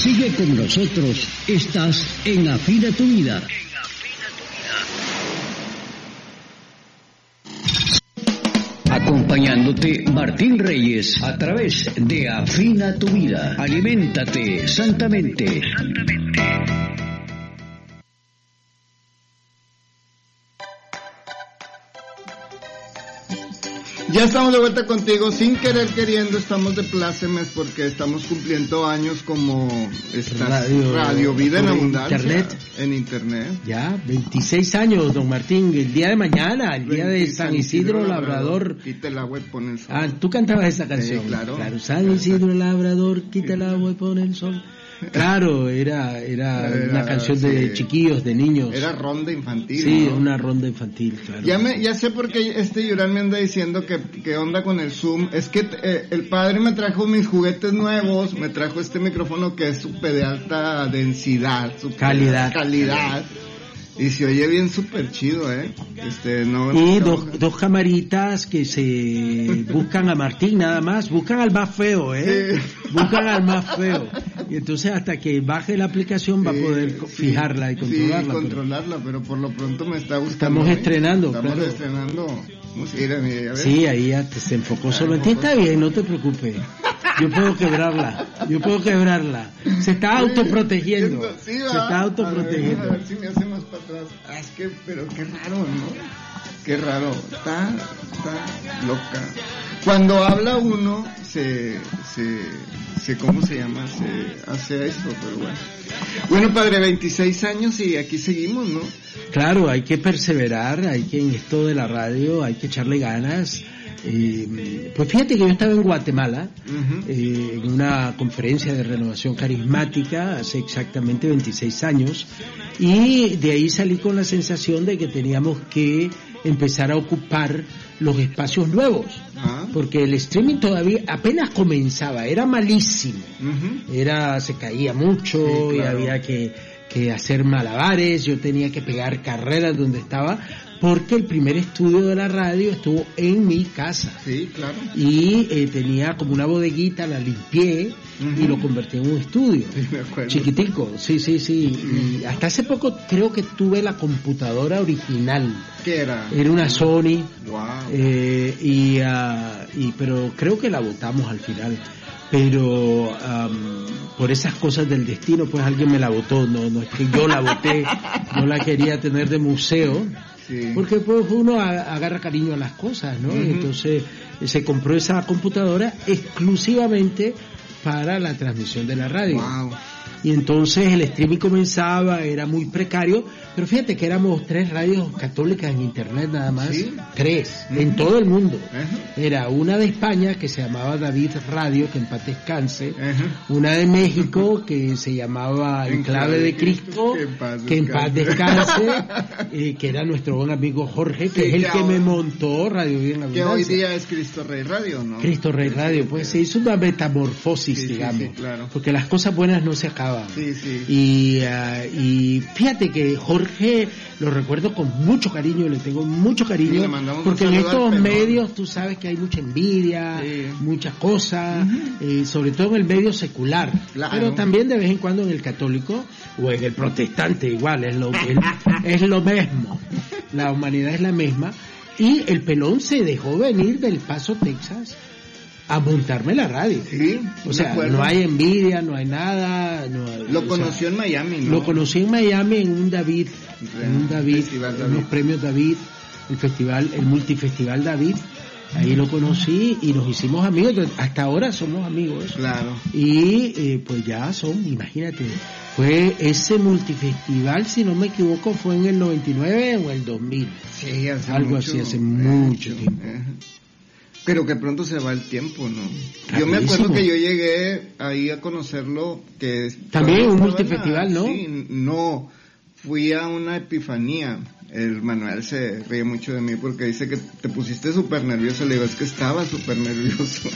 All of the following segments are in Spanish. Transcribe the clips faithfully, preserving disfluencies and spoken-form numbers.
Sigue con nosotros, estás en Afina tu Vida. Acompañándote Martín Reyes a través de Afina tu Vida. Aliméntate santamente. Santamente. Ya estamos de vuelta contigo, sin querer queriendo, estamos de plácemes porque estamos cumpliendo años como esta radio, radio Vida en Abundancia. Internet. En internet. Ya, veintiséis años, don Martín, el día de mañana, el día de San Isidro, Isidro Labrador. Labrador. Quita el agua y pone el sol. Ah, tú cantabas esa canción. Sí, claro. Claro, San Isidro Labrador, quita el agua y pone el sol. Claro, era, era era una canción de sí. chiquillos, de niños. Era ronda infantil. Sí, ¿no? una ronda infantil, claro. Ya me, ya sé por qué este Yurán me anda diciendo que, que onda con el Zoom. Es que eh, el padre me trajo mis juguetes nuevos, me trajo este micrófono que es súper de alta densidad, super calidad. calidad. Y se oye bien súper chido, ¿eh? Este, no, y no, dos, dos camaritas que se buscan a Martín nada más, buscan al más feo, ¿eh? Sí. Buscan al más feo. Y entonces hasta que baje la aplicación sí, va a poder sí, fijarla y controlarla. Sí, controlarla, pero, pero por lo pronto me está gustando. Estamos ¿eh? estrenando, Estamos claro. estrenando. Mira, mira, a ver. Sí, ahí ya te, se enfocó solo en ti. Está bien, no te preocupes. Yo puedo quebrarla, yo puedo quebrarla. Se está autoprotegiendo. Sí, se está autoprotegiendo. A ver, a ver si me hace más para atrás. Ah, es que, pero qué raro, ¿no? Qué raro. Está, está loca. Cuando habla uno, se, se, se, ¿cómo se llama? Se hace eso, pero bueno. Bueno, padre, veintiséis años y aquí seguimos, ¿no? Claro, hay que perseverar, hay que en esto de la radio, hay que echarle ganas. Eh, pues fíjate que yo estaba en Guatemala uh-huh. eh, en una conferencia de renovación carismática hace exactamente veintiséis años y de ahí salí con la sensación de que teníamos que empezar a ocupar los espacios nuevos uh-huh. porque el streaming todavía apenas comenzaba, era malísimo, uh-huh. era se caía mucho sí, claro. y había que, que hacer malabares, yo tenía que pegar carreras donde estaba porque el primer estudio de la radio estuvo en mi casa. Sí, claro. Y eh, tenía como una bodeguita, la limpié uh-huh. y lo convertí en un estudio. Sí, me acuerdo. Chiquitico, sí, sí, sí. Uh-huh. Y hasta hace poco creo que tuve la computadora original. ¿Qué era? Era una Sony. Wow. Eh, y, uh, y, pero creo que la botamos al final. Pero um, por esas cosas del destino, pues alguien me la botó. No, no es que yo la boté, no la quería tener de museo. Sí. Porque pues uno agarra cariño a las cosas, ¿no? Uh-huh. Entonces se compró esa computadora exclusivamente para la transmisión de la radio. Wow. Y entonces el streaming comenzaba, era muy precario, pero fíjate que éramos tres radios católicas en internet nada más, ¿sí? tres, uh-huh. en todo el mundo. Uh-huh. Era una de España que se llamaba David Radio, que en paz descanse, uh-huh. una de México que se llamaba Enclave de Cristo, que en paz descanse, que, en paz descanse eh, que era nuestro buen amigo Jorge, que sí, es el que, que me montó Radio Vida en Abundancia. Que hoy día es Cristo Rey Radio, ¿no? Cristo Rey Radio, pues se hizo una metamorfosis, sí, digamos, sí, sí, claro. porque las cosas buenas no se acaban. Sí, sí. Y, uh, y fíjate que Jorge lo recuerdo con mucho cariño, le tengo mucho cariño, sí, porque en estos medios tú sabes que hay mucha envidia, sí. muchas cosas, uh-huh. eh, sobre todo en el medio secular, claro. pero también de vez en cuando en el católico o en el protestante igual, es lo, el, es lo mismo, la humanidad es la misma. Y el pelón se dejó venir del Paso, Texas, a montarme la radio. Sí, o sea, no hay envidia, no hay nada. No hay, lo conoció sea, en Miami, ¿no? Lo conocí en Miami en un David, en un David, David. en los premios David, el festival, el multifestival David. Ahí lo conocí y nos hicimos amigos. Hasta ahora somos amigos. Claro. Y eh, pues ya son, imagínate, fue ese multifestival, si no me equivoco, fue en el noventa y nueve o el dos mil. Sí, hace algo mucho, así, hace eh, mucho tiempo. Eh. Pero que pronto se va el tiempo, ¿no? Rapidísimo. Yo me acuerdo que yo llegué ahí a conocerlo, que... También un multifestival, ¿no? Sí, no, fui a una epifanía. El Manuel se ríe mucho de mí porque dice que te pusiste súper nervioso. Le digo, es que estaba súper nervioso.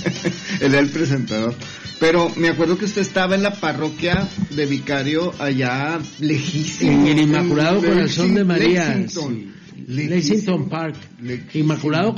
Él era el presentador. Pero me acuerdo que usted estaba en la parroquia de vicario allá lejísimo. En el Inmaculado Corazón de María. Lexington. Sí. Lexington Park. Lejísimo. Inmaculado